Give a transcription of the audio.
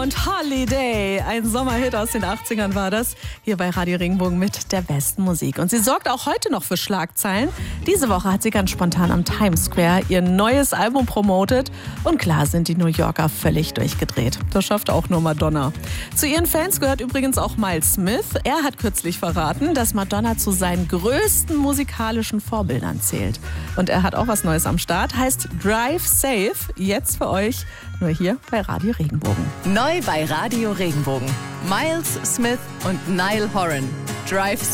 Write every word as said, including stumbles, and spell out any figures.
Und Holiday, ein Sommerhit aus den achtzigern war das, hier bei Radio Regenbogen mit der besten Musik. Und sie sorgt auch heute noch für Schlagzeilen. Diese Woche hat sie ganz spontan am Times Square ihr neues Album promotet. Und klar sind die New Yorker völlig durchgedreht. Das schafft auch nur Madonna. Zu ihren Fans gehört übrigens auch Miles Smith. Er hat kürzlich verraten, dass Madonna zu seinen größten musikalischen Vorbildern zählt. Und er hat auch was Neues am Start, heißt Drive Safe. Jetzt für euch nur hier bei Radio Regenbogen. Neu bei Radio Regenbogen. Miles Smith und Niall Horan. Drive